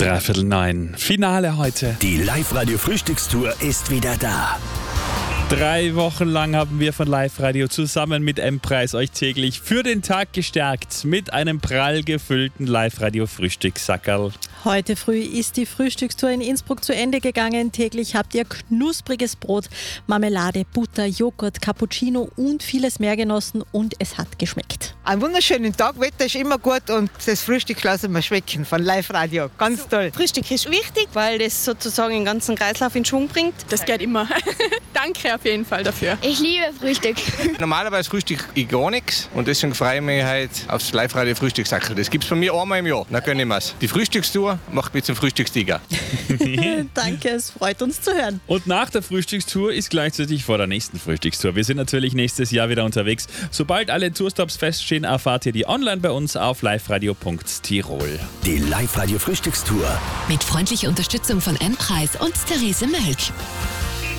9:15. Finale heute. Die Live-Radio-Frühstückstour ist wieder da. 3 Wochen lang haben wir von Live-Radio zusammen mit M-Preis euch täglich für den Tag gestärkt mit einem prall gefüllten Live-Radio-Frühstückssackerl. Heute früh ist die Frühstückstour in Innsbruck zu Ende gegangen. Täglich habt ihr knuspriges Brot, Marmelade, Butter, Joghurt, Cappuccino und vieles mehr genossen und es hat geschmeckt. Einen wunderschönen Tag, Wetter ist immer gut und das Frühstück lassen wir schmecken von Live-Radio. Ganz toll. Frühstück ist wichtig, weil das sozusagen den ganzen Kreislauf in Schwung bringt. Das geht immer. Danke auf jeden Fall dafür. Ich liebe Frühstück. Normalerweise frühstück ich gar nichts und deswegen freue ich mich heute aufs Live-Radio-Frühstückssackerl. Das gibt es bei mir einmal im Jahr, dann gönne ich mir's. Die Frühstückstour macht mich zum Frühstückstiger. Danke, es freut uns zu hören. Und nach der Frühstückstour ist gleichzeitig vor der nächsten Frühstückstour. Wir sind natürlich nächstes Jahr wieder unterwegs. Sobald alle Tourstops feststehen, erfahrt ihr die online bei uns auf liveradio.tirol. Die Live-Radio-Frühstückstour. Mit freundlicher Unterstützung von M-Preis und Therese Mölk.